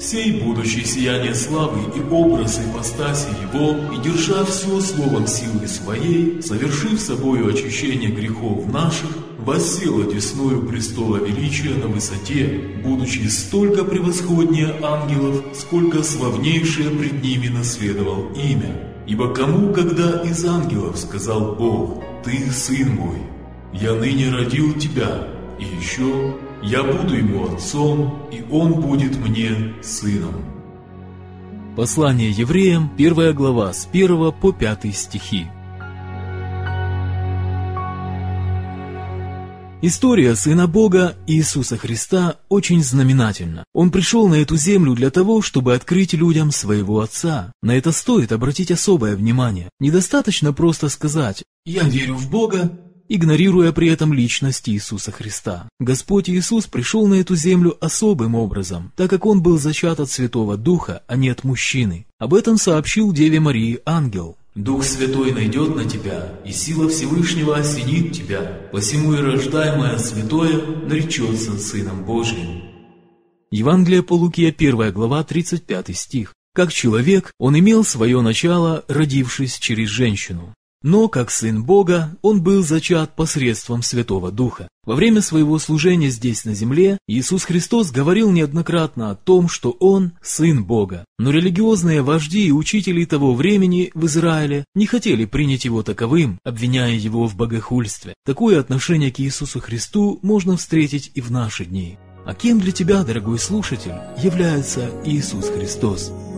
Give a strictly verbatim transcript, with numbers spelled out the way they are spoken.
Сей, будучи сияние славы и образ ипостаси Его, и держа все словом силы Своей, совершив собою очищение грехов наших, воссел одесную престола величия на высоте, будучи столько превосходнее ангелов, сколько славнейшее пред ними наследовал имя. Ибо кому, когда из ангелов сказал Бог: «Ты сын мой, я ныне родил тебя», и еще: «Я буду ему отцом, и он будет мне сыном». Послание евреям, первая глава, с первого по пятый стихи. История Сына Бога, Иисуса Христа, очень знаменательна. Он пришел на эту землю для того, чтобы открыть людям своего Отца. На это стоит обратить особое внимание. Недостаточно просто сказать «Я верю в Бога», игнорируя при этом личность Иисуса Христа. Господь Иисус пришел на эту землю особым образом, так как Он был зачат от Святого Духа, а не от мужчины. Об этом сообщил Деве Марии ангел. «Дух Святой найдет на тебя, и сила Всевышнего осенит тебя, посему и рождаемое святое наречется Сыном Божиим». Евангелие по Луке, первая глава, тридцать пятый стих. Как человек, он имел свое начало, родившись через женщину. Но, как Сын Бога, Он был зачат посредством Святого Духа. Во время своего служения здесь на земле Иисус Христос говорил неоднократно о том, что Он – Сын Бога. Но религиозные вожди и учители того времени в Израиле не хотели принять Его таковым, обвиняя Его в богохульстве. Такое отношение к Иисусу Христу можно встретить и в наши дни. А кем для тебя, дорогой слушатель, является Иисус Христос?